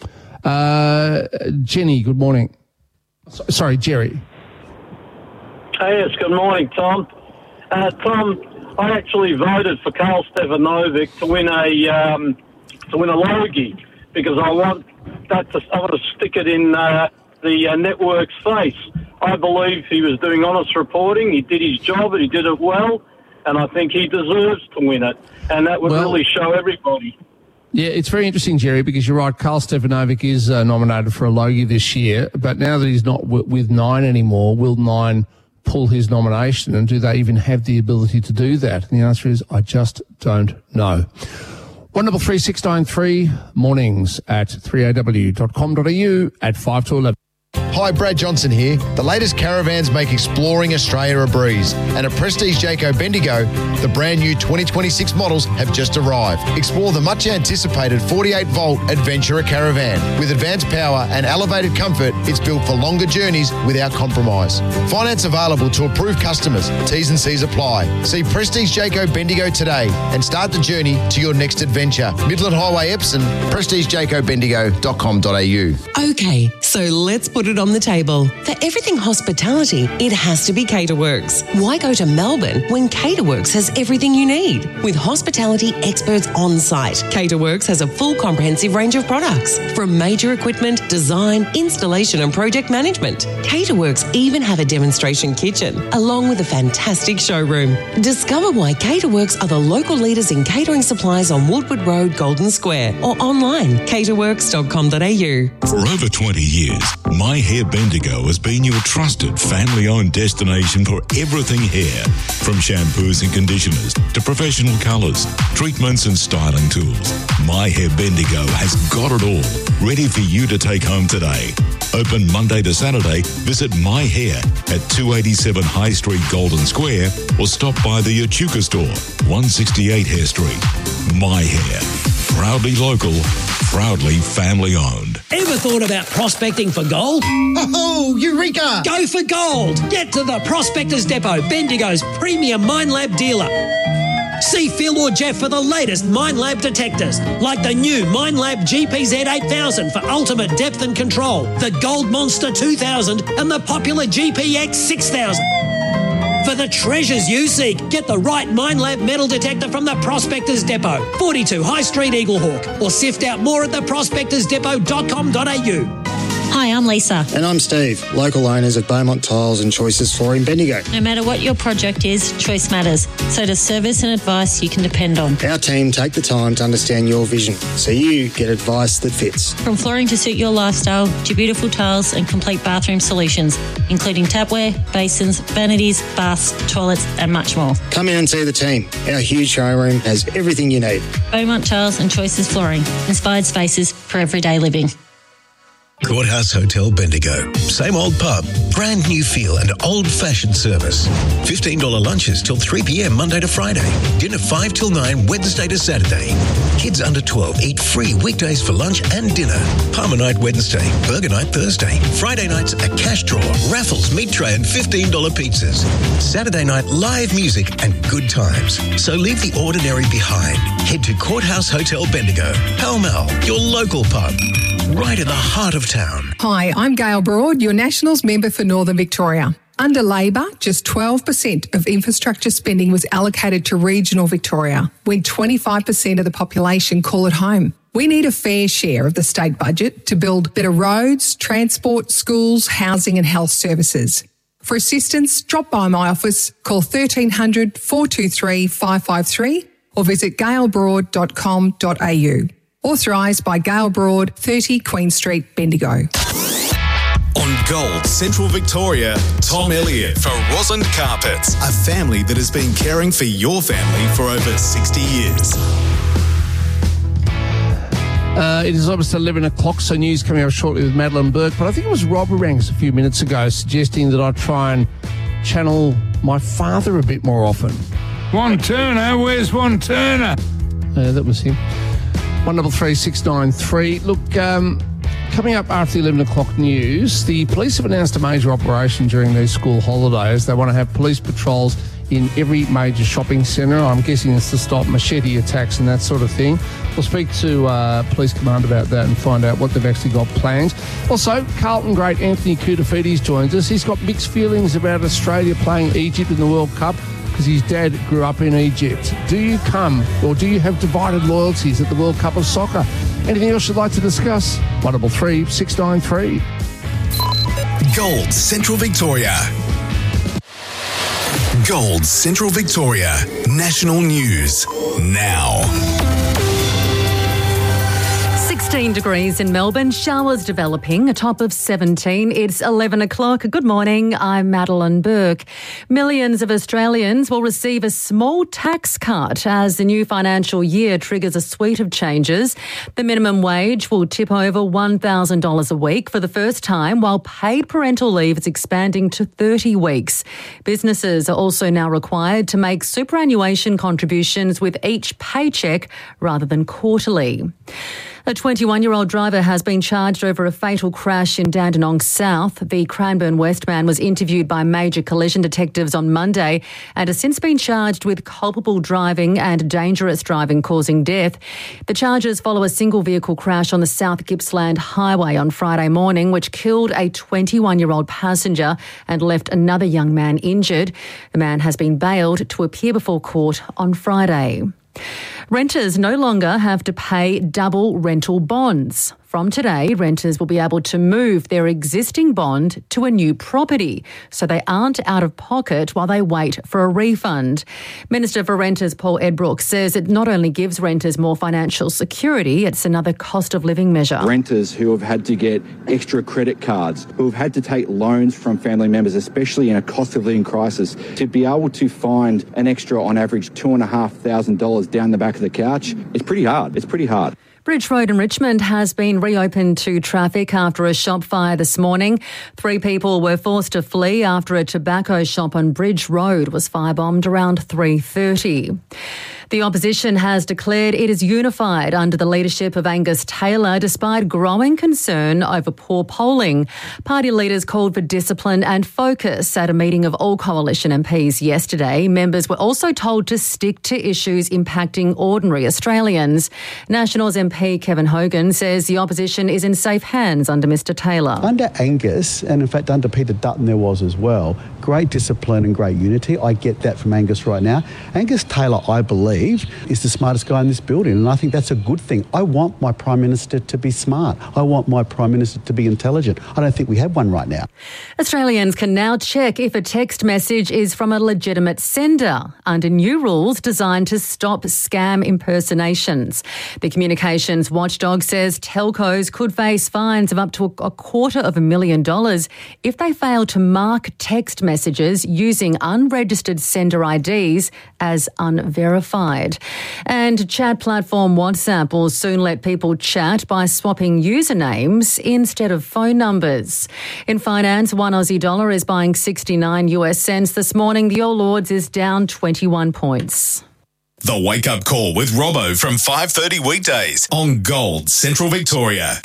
Jenny, good morning. Sorry, Jerry. Yes, good morning, Tom. Tom, I actually voted for Karl Stefanovic to win a Logie because I want to stick it in the network's face. I believe he was doing honest reporting. He did his job and he did it well, and I think he deserves to win it. And that would really show everybody. Yeah, it's very interesting, Jerry, because you're right. Karl Stefanovic is nominated for a Logie this year, but now that he's not with Nine anymore, will Nine pull his nomination, and do they even have the ability to do that? And the answer is, I just don't know. 133 mornings at 3aw.com.au at 5 to 11. Hi, Brad Johnson here. The latest caravans make exploring Australia a breeze. And at Prestige Jayco Bendigo, the brand new 2026 models have just arrived. Explore the much anticipated 48-volt Adventurer Caravan. With advanced power and elevated comfort, it's built for longer journeys without compromise. Finance available to approved customers. T's and C's apply. See Prestige Jayco Bendigo today and start the journey to your next adventure. Midland Highway, Epsom, prestigejaycobendigo.com.au. Okay, so let's put it on the table. For everything hospitality, it has to be Caterworks. Why go to Melbourne when Caterworks has everything you need? With hospitality experts on site, Caterworks has a full comprehensive range of products, from major equipment, design, installation and project management. Caterworks even have a demonstration kitchen, along with a fantastic showroom. Discover why Caterworks are the local leaders in catering supplies on Woodward Road, Golden Square, or online, caterworks.com.au. For over 20 years, My Hair Bendigo has been your trusted family-owned destination for everything hair. From shampoos and conditioners to professional colours, treatments and styling tools. My Hair Bendigo has got it all, ready for you to take home today. Open Monday to Saturday. Visit My Hair at 287 High Street, Golden Square, or stop by the Echuca store, 168 Hare Street. My Hair. Proudly local, proudly family-owned. Ever thought about prospecting for gold? Oh, Eureka! Go for gold! Get to the Prospectors Depot, Bendigo's premium Minelab dealer. See Phil or Jeff for the latest Minelab detectors, like the new Minelab GPZ 8000 for ultimate depth and control, the Gold Monster 2000 and the popular GPX 6000. For the treasures you seek, get the right Minelab metal detector from the Prospectors Depot, 42 High Street, Eaglehawk, or sift out more at theprospectorsdepot.com.au. Hi, I'm Lisa. And I'm Steve, local owners of Beaumont Tiles and Choices Flooring Bendigo. No matter what your project is, choice matters. So does service and advice you can depend on. Our team take the time to understand your vision, so you get advice that fits. From flooring to suit your lifestyle, to beautiful tiles and complete bathroom solutions, including tapware, basins, vanities, baths, toilets and much more. Come in and see the team. Our huge showroom has everything you need. Beaumont Tiles and Choices Flooring. Inspired spaces for everyday living. Courthouse Hotel Bendigo. Same old pub, brand new feel and old-fashioned service. $15 lunches till 3 p.m. Monday to Friday. Dinner 5 till 9 Wednesday to Saturday. Kids under 12 eat free weekdays for lunch and dinner. Palmer night Wednesday, burger night Thursday. Friday nights a cash draw, raffles, meat tray and $15 pizzas. Saturday night live music and good times. So leave the ordinary behind. Head to Courthouse Hotel Bendigo. Pall Mall, your local pub. Right in the heart of town. Hi, I'm Gail Broad, your Nationals member for Northern Victoria. Under Labor, just 12% of infrastructure spending was allocated to regional Victoria, when 25% of the population call it home. We need a fair share of the state budget to build better roads, transport, schools, housing and health services. For assistance, drop by my office, call 1300 423 553 or visit gailbroad.com.au. Authorised by Gail Broad, 30 Queen Street, Bendigo. On Gold Central Victoria, Tom Elliott for Rosand Carpets, a family that has been caring for your family for over 60 years. It is almost 11 o'clock, so news coming up shortly with Madeline Burke. But I think it was Rob who rang us a few minutes ago suggesting that I try and channel my father a bit more often. One Turner, where's One Turner? That was him. 133693. Look, coming up after the 11 o'clock news, the police have announced a major operation during these school holidays. They want to have police patrols in every major shopping centre. I'm guessing it's to stop machete attacks and that sort of thing. We'll speak to Police Command about that and find out what they've actually got planned. Also, Carlton great Anthony Koutoufides joins us. He's got mixed feelings about Australia playing Egypt in the World Cup because his dad grew up in Egypt. Do you come or do you have divided loyalties at the World Cup of Soccer? Anything else you'd like to discuss? 133693. Gold Central Victoria. Gold Central Victoria. National News now. 16 degrees in Melbourne, showers developing, a top of 17. It's 11 o'clock. Good morning, I'm Madeline Burke. Millions of Australians will receive a small tax cut as the new financial year triggers a suite of changes. The minimum wage will tip over $1,000 a week for the first time, while paid parental leave is expanding to 30 weeks. Businesses are also now required to make superannuation contributions with each paycheck rather than quarterly. A 21-year-old driver has been charged over a fatal crash in Dandenong South. The Cranbourne West man was interviewed by major collision detectives on Monday and has since been charged with culpable driving and dangerous driving causing death. The charges follow a single vehicle crash on the South Gippsland Highway on Friday morning, which killed a 21-year-old passenger and left another young man injured. The man has been bailed to appear before court on Friday. Renters no longer have to pay double rental bonds. From today, renters will be able to move their existing bond to a new property, so they aren't out of pocket while they wait for a refund. Minister for Renters Paul Edbrook says it not only gives renters more financial security, it's another cost of living measure. Renters who have had to get extra credit cards, who have had to take loans from family members, especially in a cost of living crisis, to be able to find an extra, on average, $2,500 down the back of the couch, it's pretty hard. It's pretty hard. Bridge Road in Richmond has been reopened to traffic after a shop fire this morning. 3 people were forced to flee after a tobacco shop on Bridge Road was firebombed around 3:30. The opposition has declared it is unified under the leadership of Angus Taylor, despite growing concern over poor polling. Party leaders called for discipline and focus at a meeting of all coalition MPs yesterday. Members were also told to stick to issues impacting ordinary Australians. Nationals MP Kevin Hogan says the opposition is in safe hands under Mr Taylor. Under Angus, and in fact under Peter Dutton there was as well, great discipline and great unity. I get that from Angus right now. Angus Taylor, I believe, is the smartest guy in this building, and I think that's a good thing. I want my Prime Minister to be smart. I want my Prime Minister to be intelligent. I don't think we have one right now. Australians can now check if a text message is from a legitimate sender under new rules designed to stop scam impersonations. The communications watchdog says telcos could face fines of up to $250,000 if they fail to mark text messages using unregistered sender IDs as unverified. outside. And chat platform WhatsApp will soon let people chat by swapping usernames instead of phone numbers. In finance, $1 Aussie is buying 69 US cents this morning. The All Ords is down 21 points. The Wake Up Call with Robbo from 5:30 weekdays on Gold Central Victoria.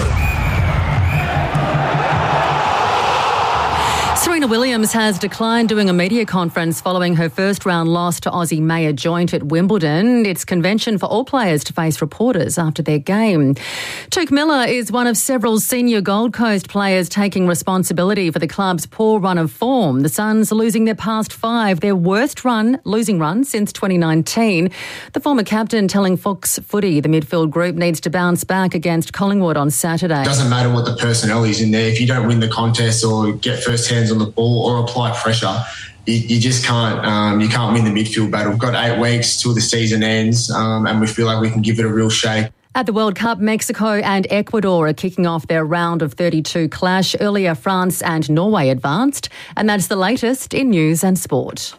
Serena Williams has declined doing a media conference following her first round loss to Aussie Maya Joint at Wimbledon. It's convention for all players to face reporters after their game. Touk Miller is one of several senior Gold Coast players taking responsibility for the club's poor run of form. The Suns are losing their past 5, their worst losing run since 2019. The former captain telling Fox Footy the midfield group needs to bounce back against Collingwood on Saturday. It doesn't matter what the personnel is in there. If you don't win the contest or get first hands on the ball or apply pressure, you just can't. You can't win the midfield battle. We've got 8 weeks till the season ends, and we feel like we can give it a real shake. At the World Cup, Mexico and Ecuador are kicking off their round of 32 clash. Earlier, France and Norway advanced, and that's the latest in news and sport.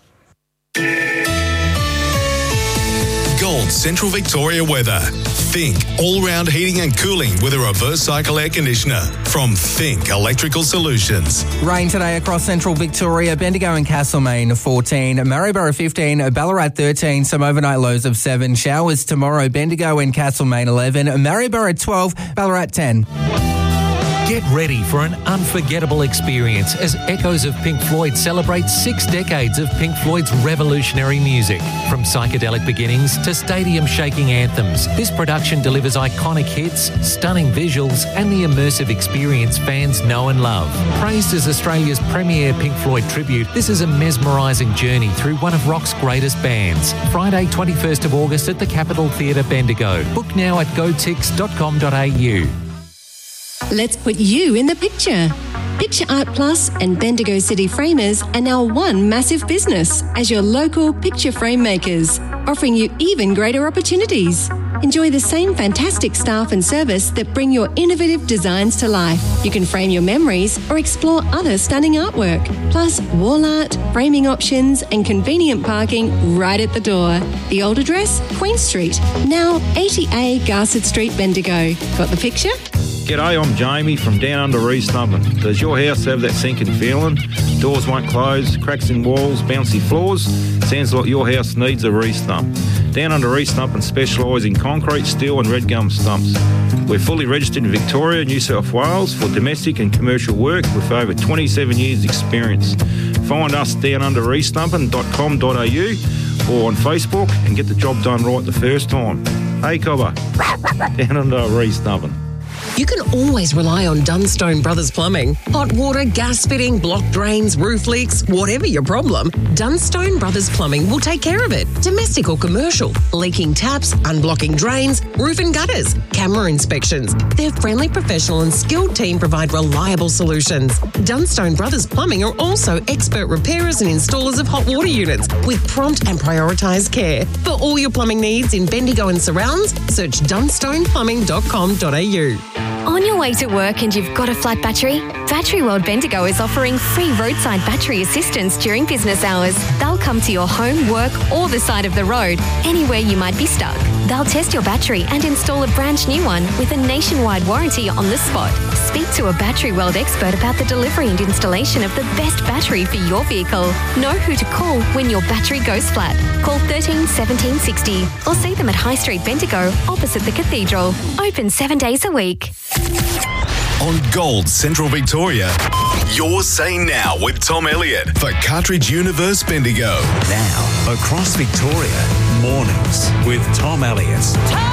Gold Central Victoria weather. Think all-round heating and cooling with a reverse cycle air conditioner from Think Electrical Solutions. Rain today across Central Victoria, Bendigo and Castlemaine 14, Maryborough 15, Ballarat 13, some overnight lows of 7. Showers tomorrow, Bendigo and Castlemaine 11, Maryborough 12, Ballarat 10. Get ready for an unforgettable experience as Echoes of Pink Floyd celebrates 6 decades of Pink Floyd's revolutionary music. From psychedelic beginnings to stadium-shaking anthems, this production delivers iconic hits, stunning visuals and the immersive experience fans know and love. Praised as Australia's premier Pink Floyd tribute, this is a mesmerising journey through one of rock's greatest bands. Friday, 21st of August at the Capitol Theatre, Bendigo. Book now at gotix.com.au. Let's put you in the picture. Picture Art Plus and Bendigo City Framers are now one massive business as your local picture frame makers, offering you even greater opportunities. Enjoy the same fantastic staff and service that bring your innovative designs to life. You can frame your memories or explore other stunning artwork, plus wall art, framing options and convenient parking right at the door. The old address, Queen Street, now 80A Garsett Street, Bendigo. Got the picture? G'day, I'm Jamie from down under Reesnubbin. Does your house have that sinking feeling? Doors won't close, cracks in walls, bouncy floors? Sounds like your house needs a re-stump. Down under Reesnubbin specialise in concrete, steel and red gum stumps. We're fully registered in Victoria, New South Wales for domestic and commercial work with over 27 years experience. Find us down under reesnubbin.com.au or on Facebook and get the job done right the first time. Hey Cobber, down under Reesnubbin. You can always rely on Dunstone Brothers Plumbing. Hot water, gas fitting, blocked drains, roof leaks, whatever your problem, Dunstone Brothers Plumbing will take care of it. Domestic or commercial, leaking taps, unblocking drains, roof and gutters, camera inspections. Their friendly, professional and skilled team provide reliable solutions. Dunstone Brothers Plumbing are also expert repairers and installers of hot water units with prompt and prioritised care. For all your plumbing needs in Bendigo and surrounds, search dunstoneplumbing.com.au. On your way to work and you've got a flat battery? Battery World Bendigo is offering free roadside battery assistance during business hours. They'll come to your home, work or the side of the road, anywhere you might be stuck. They'll test your battery and install a brand new one with a nationwide warranty on the spot. Speak to a Battery World expert about the delivery and installation of the best battery for your vehicle. Know who to call when your battery goes flat. Call 13 17 60 or see them at High Street Bendigo opposite the Cathedral. Open 7 days a week. On Gold Central Victoria, Your Say Now with Tom Elliott for Cartridge Universe Bendigo. Now, across Victoria, mornings with Tom Elliott.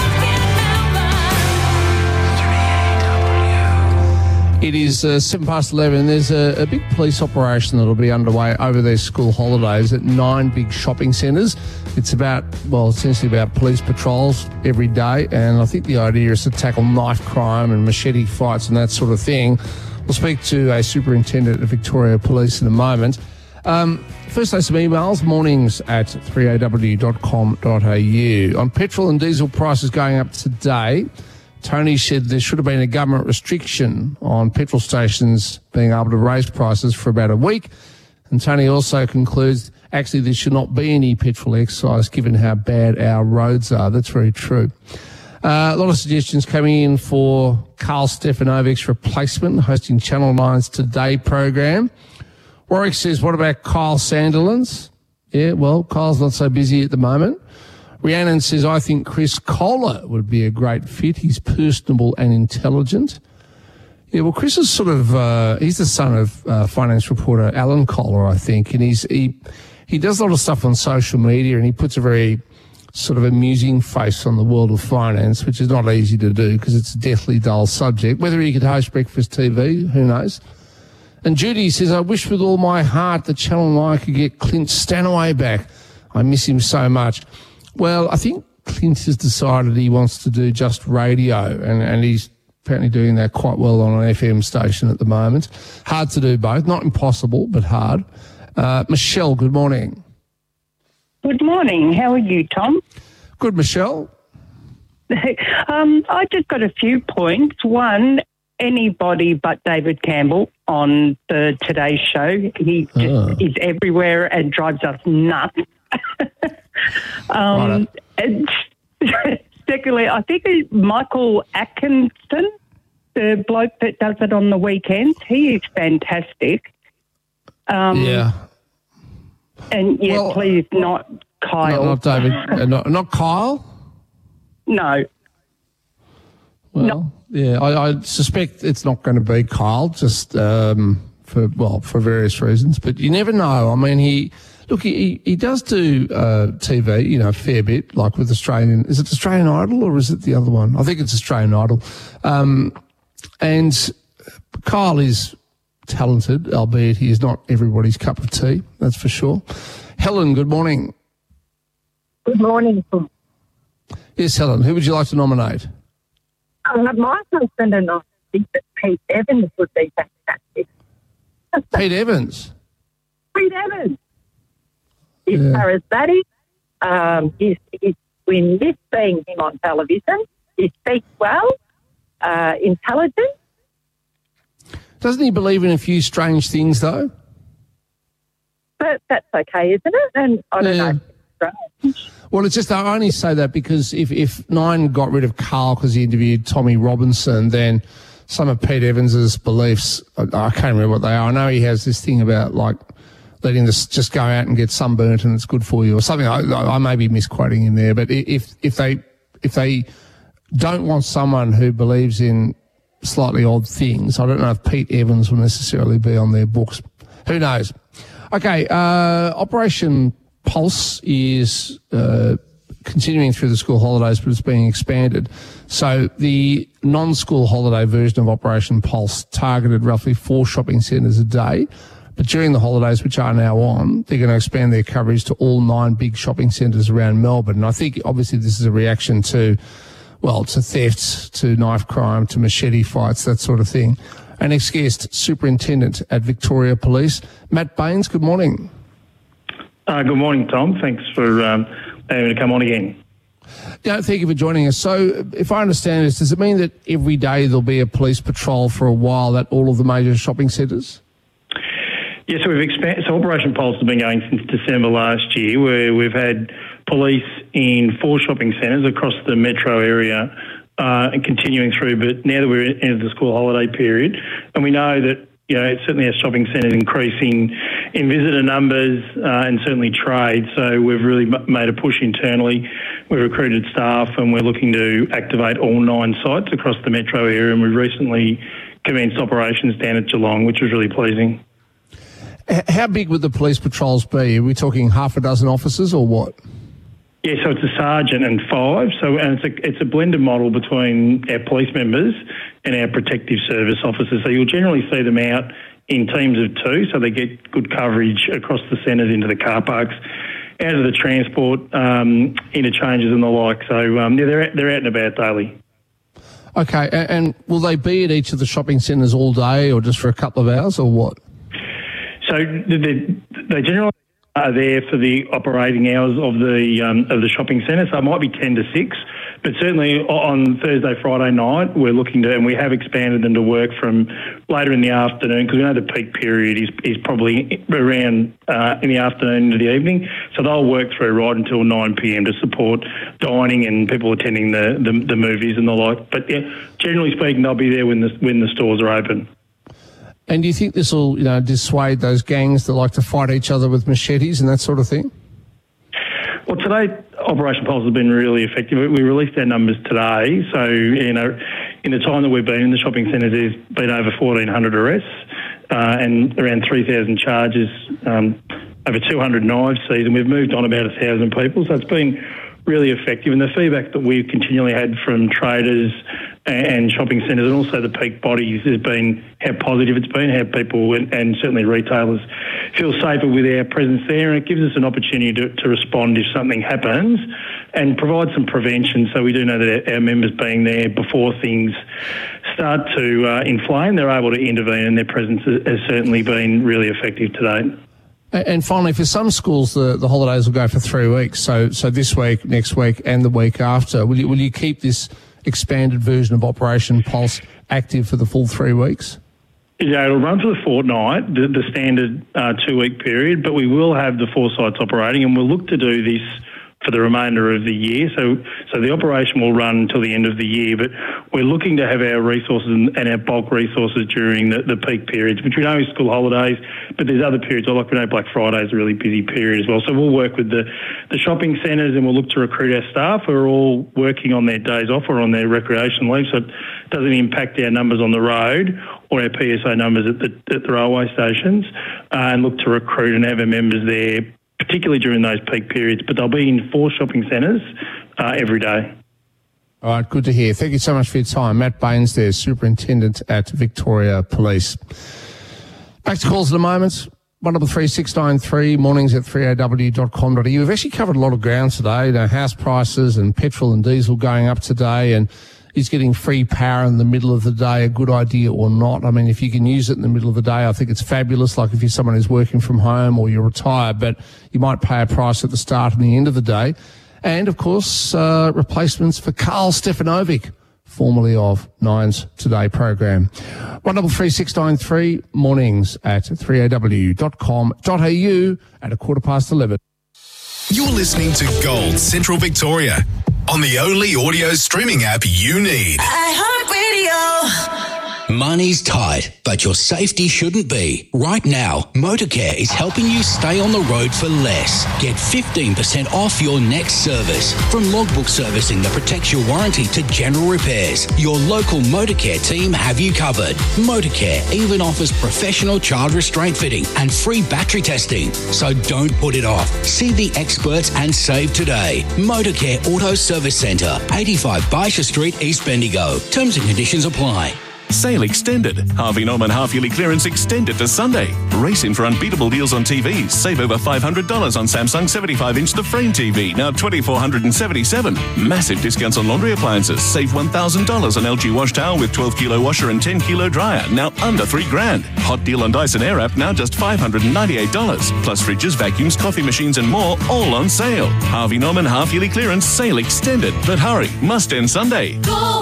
It is 11:07. There's a big police operation that will be underway over these school holidays at 9 big shopping centres. It's essentially about police patrols every day, and I think the idea is to tackle knife crime and machete fights and that sort of thing. We'll speak to a superintendent of Victoria Police in a moment. First, some emails, mornings at 3aw.com.au. On petrol and diesel prices going up today, Tony said there should have been a government restriction on petrol stations being able to raise prices for about a week. And Tony also concludes actually there should not be any petrol excise given how bad our roads are. That's very true. A lot of suggestions coming in for Carl Stefanovic's replacement, hosting Channel 9's Today program. Warwick says, what about Kyle Sandilands? Yeah, well, Kyle's not so busy at the moment. Rhiannon says, I think Chris Kohler would be a great fit. He's personable and intelligent. Yeah, well, Chris is sort of, he's the son of finance reporter Alan Kohler, I think, and he does a lot of stuff on social media, and he puts a very sort of amusing face on the world of finance, which is not easy to do because it's a deathly dull subject. Whether he could host Breakfast TV, who knows? And Judy says, I wish with all my heart that Channel 9 could get Clint Stanaway back. I miss him so much. Well, I think Clint has decided he wants to do just radio, and he's apparently doing that quite well on an FM station at the moment. Hard to do both. Not impossible, but hard. Michelle, good morning. Good morning. How are you, Tom? Good, Michelle. I just got a few points. One, anybody but David Campbell on the Today Show. He just is everywhere and drives us nuts. And secondly, I think it's Michael Atkinson, the bloke that does it on the weekends. He is fantastic. Yeah. And well, please, not Kyle. Not David. Not Kyle? No. Well, no. Yeah, I suspect it's not going to be Kyle, just for various reasons. But you never know. I mean, he does do TV, a fair bit, like with Australian. Is it Australian Idol or is it the other one? I think it's Australian Idol. And Kyle is talented, albeit he is not everybody's cup of tea, that's for sure. Helen, good morning. Good morning. Yes, Helen, who would you like to nominate? My husband and I think that Pete Evans would be fantastic. Pete Evans? Pete Evans. He's charismatic. We miss seeing him on television. He speaks well, intelligent. Doesn't he believe in a few strange things, though? But that's okay, isn't it? And I don't know. Strange. Well, it's just, I only say that because if Nine got rid of Carl because he interviewed Tommy Robinson, then some of Pete Evans's beliefs, I can't remember what they are. I know he has this thing about, like, letting this just go out and get sunburnt and it's good for you or something. I may be misquoting him there, but if they don't want someone who believes in slightly odd things, I don't know if Pete Evans will necessarily be on their books. Who knows? Okay, Operation Pulse is continuing through the school holidays, but it's being expanded. So the non-school holiday version of Operation Pulse targeted roughly 4 shopping centres a day. But during the holidays, which are now on, they're going to expand their coverage to all 9 big shopping centres around Melbourne. And I think obviously this is a reaction to thefts, to knife crime, to machete fights, that sort of thing. Our next guest, Superintendent at Victoria Police, Matt Baines. Good morning. Good morning, Tom. Thanks for having me to come on again. Yeah, thank you for joining us. So, if I understand this, does it mean that every day there'll be a police patrol for a while at all of the major shopping centres? Yes, we've expanded. So Operation Pulse has been going since December last year, where we've had police in 4 shopping centres across the metro area and continuing through. But now that we're into the school holiday period, and we know that, certainly our shopping centres increasing in visitor numbers and certainly trade. So we've really made a push internally. We've recruited staff and we're looking to activate all 9 sites across the metro area. And we've recently commenced operations down at Geelong, which was really pleasing. How big would the police patrols be? Are we talking half a dozen officers or what? Yeah, so it's a sergeant and 5. And it's a blended model between our police members and our protective service officers. So you'll generally see them out in teams of 2, so they get good coverage across the centres into the car parks, out of the transport interchanges and the like. So they're out and about daily. Okay, and will they be at each of the shopping centres all day or just for a couple of hours or what? So they generally are there for the operating hours of the shopping centre. So it might be 10 to 6, But certainly on Thursday, Friday night, we're looking to, and we have expanded them to work from later in the afternoon, because we know the peak period is probably around in the afternoon into the evening. So they'll work through right until 9 p.m. to support dining and people attending the movies and the like. But yeah, generally speaking, they'll be there when the stores are open. And do you think this will, dissuade those gangs that like to fight each other with machetes and that sort of thing? Well, today, Operation Pulse has been really effective. We released our numbers today. So, in the time that we've been in the shopping centres, there's been over 1,400 arrests and around 3,000 charges, over 200 knives seized, and we've moved on about 1,000 people. So it's been really effective. And the feedback that we've continually had from traders and shopping centres and also the peak bodies has been how positive it's been, how people and certainly retailers feel safer with our presence there, and it gives us an opportunity to respond if something happens and provide some prevention. So we do know that our members being there before things start to inflame, they're able to intervene, and their presence has certainly been really effective to date. And finally, for some schools, the holidays will go for 3 weeks. So this week, next week, and the week after. Will you keep this expanded version of Operation Pulse active for the full 3 weeks? Yeah, it'll run for the fortnight, the standard 2-week period, but we will have the 4 sites operating, and we'll look to do this for the remainder of the year. So the operation will run until the end of the year, but we're looking to have our resources and our bulk resources during the peak periods, which we know is school holidays, but there's other periods, like we know Black Friday is a really busy period as well. So we'll work with the shopping centres, and we'll look to recruit our staff who are all working on their days off or on their recreation leave, so it doesn't impact our numbers on the road or our PSO numbers at the railway stations, and look to recruit and have our members there, particularly during those peak periods, but they'll be in 4 shopping centres every day. All right, good to hear. Thank you so much for your time. Matt Baines there, Superintendent at Victoria Police. Back to calls in a moment. 133693, mornings at 3aw.com.au. We've actually covered a lot of ground today. House prices and petrol and diesel going up today, and is getting free power in the middle of the day a good idea or not? I mean, if you can use it in the middle of the day, I think it's fabulous, like if you're someone who's working from home or you're retired, but you might pay a price at the start and the end of the day. And, of course, replacements for Carl Stefanovic, formerly of Nine's Today program. 133693, mornings at 3aw.com.au at 11:15. You're listening to Gold Central Victoria on the only audio streaming app you need. iHeartRadio. Money's tight, but your safety shouldn't be. Right now, Motorcare is helping you stay on the road for less. Get 15% off your next service. From logbook servicing that protects your warranty to general repairs, your local Motorcare team have you covered. Motorcare even offers professional child restraint fitting and free battery testing. So don't put it off. See the experts and save today. Motorcare Auto Service Centre, 85 Baisha Street, East Bendigo. Terms and conditions apply. Sale extended. Harvey Norman half-yearly clearance extended to Sunday. Race in for unbeatable deals on TVs. Save over $500 on Samsung 75-inch The Frame TV, now $2,477. Massive discounts on laundry appliances. Save $1,000 on LG wash towel with 12-kilo washer and 10-kilo dryer, now under $3,000. Hot deal on Dyson Airwrap, now just $598. Plus fridges, vacuums, coffee machines and more, all on sale. Harvey Norman half-yearly clearance sale extended. But hurry, must end Sunday. Go!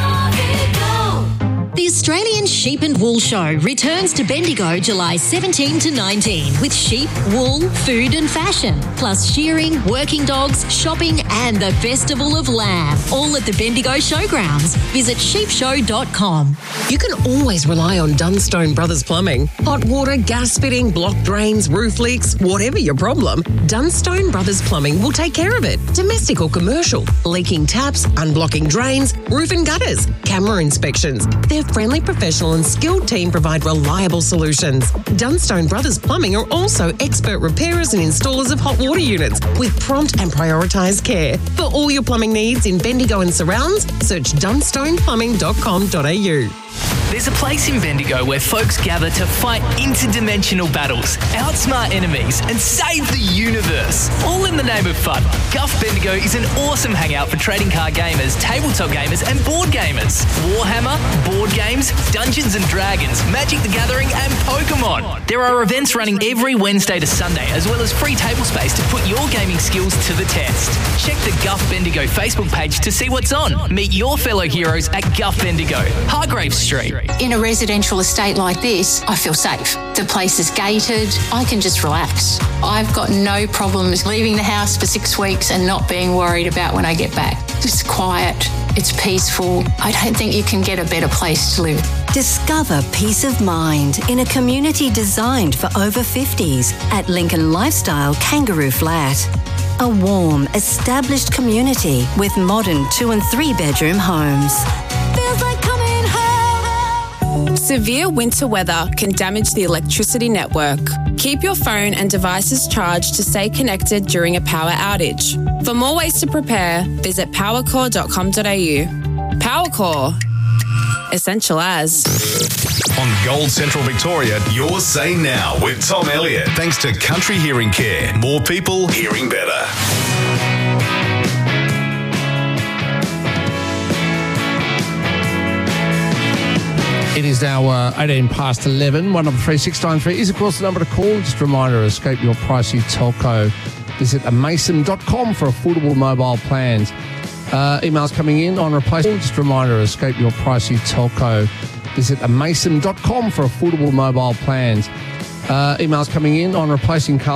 The Australian Sheep and Wool Show returns to Bendigo July 17 to 19 with sheep, wool, food and fashion, plus shearing, working dogs, shopping and the Festival of Lamb, all at the Bendigo Showgrounds. Visit sheepshow.com. You can always rely on Dunstone Brothers Plumbing. Hot water, gas fitting, block drains, roof leaks, whatever your problem, Dunstone Brothers Plumbing will take care of it. Domestic or commercial, leaking taps, unblocking drains, roof and gutters, camera inspections. Their friendly, professional and skilled team provide reliable solutions. Dunstone Brothers Plumbing are also expert repairers and installers of hot water units with prompt and prioritised care. For all your plumbing needs in Bendigo and surrounds, search dunstoneplumbing.com.au. There's a place in Bendigo where folks gather to fight interdimensional battles, outsmart enemies, and save the universe, all in the name of fun. Guff Bendigo is an awesome hangout for trading card gamers, tabletop gamers, and board gamers. Warhammer, board games, Dungeons and Dragons, Magic the Gathering, and Pokemon. There are events running every Wednesday to Sunday, as well as free table space to put your gaming skills to the test. Check the Guff Bendigo Facebook page to see what's on. Meet your fellow heroes at Guff Bendigo, Hargrave Street. In a residential estate like this, I feel safe. The place is gated. I can just relax. I've got no problems leaving the house for 6 weeks and not being worried about when I get back. It's quiet. It's peaceful. I don't think you can get a better place to live. Discover peace of mind in a community designed for over 50s at Lincoln Lifestyle Kangaroo Flat. A warm, established community with modern 2 and 3 bedroom homes. Feels like coming home. Severe winter weather can damage the electricity network. Keep your phone and devices charged to stay connected during a power outage. For more ways to prepare, visit powercore.com.au. Powercore. Essential as. On Gold Central Victoria, your say now with Tom Elliott. Thanks to Country Hearing Care. More people hearing better. It is now 18 past 11. 133 is, of course, the number to call. Just a reminder, escape your pricey telco. Visit amason.com for affordable mobile plans. Emails coming in on replacement. Just a reminder, escape your pricey telco. Visit amason.com for affordable mobile plans. Emails coming in on replacing